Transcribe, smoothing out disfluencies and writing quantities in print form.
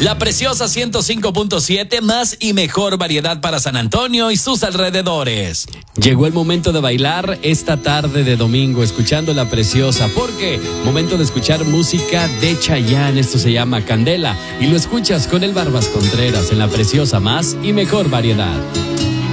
La Preciosa 105.7, más y mejor variedad para San Antonio y sus alrededores. Llegó el momento de bailar esta tarde de domingo escuchando La Preciosa, porque momento de escuchar música de Chayanne. Esto se llama Candela y lo escuchas con el Barbas Contreras en La Preciosa, más y mejor variedad.